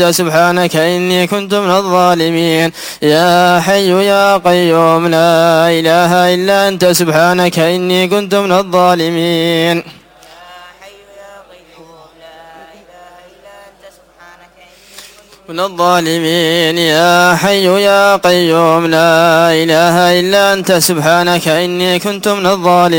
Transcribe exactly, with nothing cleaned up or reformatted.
سبحانك إني كنت من الظالمين. يا حي يا قيوم لا إله إلا أنت سبحانك إني كنت من الظالمين. من الظالمين. يا حي يا قيوم لا إله إلا أنت سبحانك إني كنت من الظالمين.